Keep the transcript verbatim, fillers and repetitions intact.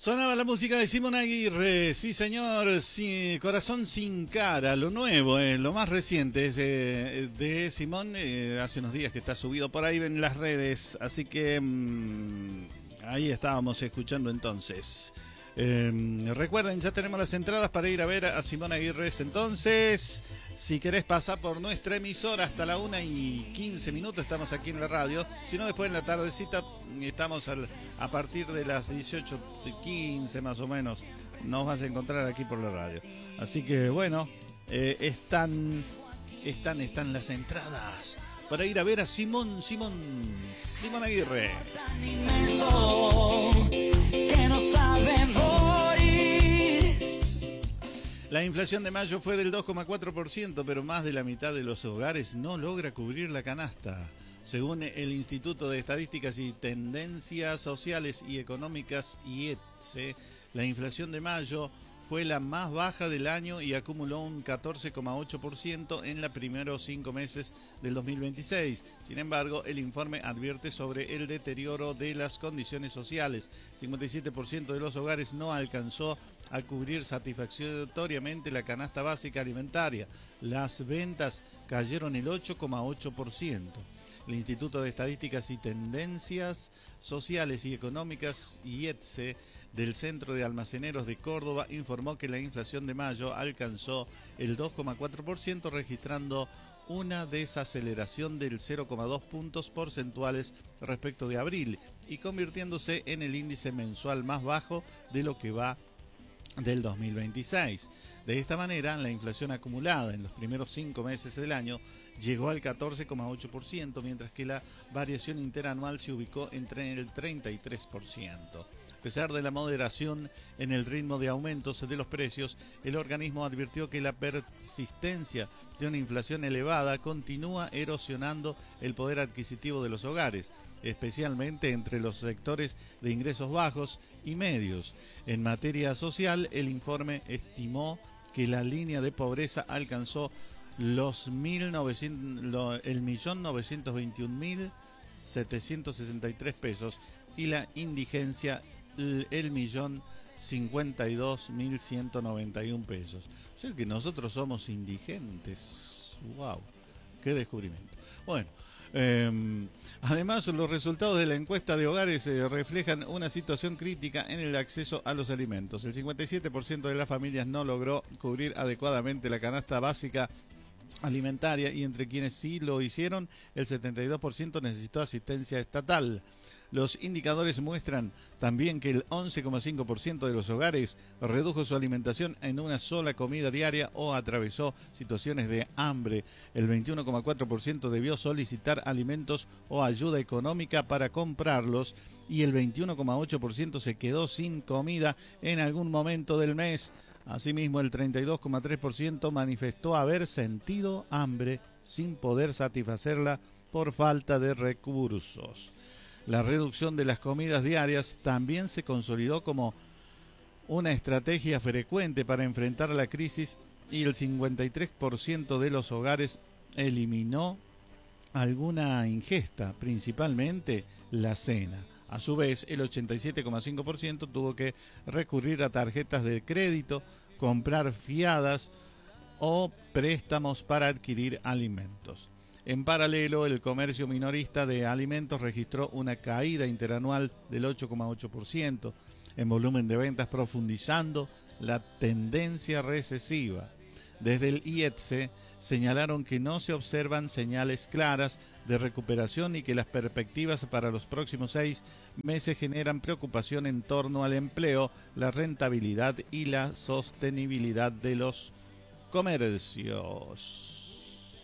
Sonaba la música de Simón Aguirre, sí señor, sí, Corazón sin cara, lo nuevo, eh, lo más reciente es eh, de Simón, eh, hace unos días que está subido por ahí en las redes, así que mmm, ahí estábamos escuchando entonces. Eh, recuerden, ya tenemos las entradas para ir a ver a Simón Aguirre, entonces, si querés pasar por nuestra emisora hasta la una y quince minutos, estamos aquí en la radio, si no después en la tardecita estamos al, a partir de las dieciocho quince más o menos, nos vas a encontrar aquí por la radio. Así que bueno, eh, están, están, están las entradas para ir a ver a Simón, Simón, Simón Aguirre. Que no sabe morir. La inflación de mayo fue del dos coma cuatro por ciento, pero más de la mitad de los hogares no logra cubrir la canasta. Según el Instituto de Estadísticas y Tendencias Sociales y Económicas, I E T S E, la inflación de mayo fue la más baja del año y acumuló un catorce coma ocho por ciento en los primeros cinco meses del dos mil veintiséis. Sin embargo, el informe advierte sobre el deterioro de las condiciones sociales. cincuenta y siete por ciento de los hogares no alcanzó a cubrir satisfactoriamente la canasta básica alimentaria. Las ventas cayeron el ocho coma ocho por ciento. El Instituto de Estadísticas y Tendencias Sociales y Económicas, I E T S E, del Centro de Almaceneros de Córdoba, informó que la inflación de mayo alcanzó el dos coma cuatro por ciento, registrando una desaceleración del cero coma dos puntos porcentuales respecto de abril y convirtiéndose en el índice mensual más bajo de lo que va del dos mil veintiséis. De esta manera, la inflación acumulada en los primeros cinco meses del año llegó al catorce coma ocho por ciento, mientras que la variación interanual se ubicó entre el treinta y tres por ciento. A pesar de la moderación en el ritmo de aumentos de los precios, el organismo advirtió que la persistencia de una inflación elevada continúa erosionando el poder adquisitivo de los hogares, especialmente entre los sectores de ingresos bajos y medios. En materia social, el informe estimó que la línea de pobreza alcanzó los mil novecientos, lo, el millón novecientos veintiún mil setecientos sesenta y tres pesos y la indigencia el, el millón cincuenta y dos mil ciento noventa y un pesos. O sea que nosotros somos indigentes. ¡Wow! ¡Qué descubrimiento! Bueno. Eh, además, los resultados de la encuesta de hogares eh, reflejan una situación crítica en el acceso a los alimentos. El cincuenta y siete por ciento de las familias no logró cubrir adecuadamente la canasta básica alimentaria y entre quienes sí lo hicieron, el setenta y dos por ciento necesitó asistencia estatal. Los indicadores muestran también que el once coma cinco por ciento de los hogares redujo su alimentación en una sola comida diaria o atravesó situaciones de hambre. El veintiuno coma cuatro por ciento debió solicitar alimentos o ayuda económica para comprarlos y el veintiuno coma ocho por ciento se quedó sin comida en algún momento del mes. Asimismo, el treinta y dos coma tres por ciento manifestó haber sentido hambre sin poder satisfacerla por falta de recursos. La reducción de las comidas diarias también se consolidó como una estrategia frecuente para enfrentar la crisis y el cincuenta y tres por ciento de los hogares eliminó alguna ingesta, principalmente la cena. A su vez, el ochenta y siete coma cinco por ciento tuvo que recurrir a tarjetas de crédito, comprar fiadas o préstamos para adquirir alimentos. En paralelo, el comercio minorista de alimentos registró una caída interanual del ocho coma ocho por ciento en volumen de ventas, profundizando la tendencia recesiva. Desde el I E T S E señalaron que no se observan señales claras de recuperación y que las perspectivas para los próximos seis meses generan preocupación en torno al empleo, la rentabilidad y la sostenibilidad de los comercios.